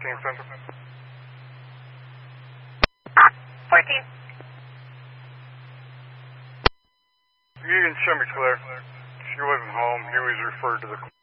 14 Central. 14. You can show me Claire. She wasn't home. He was referred to the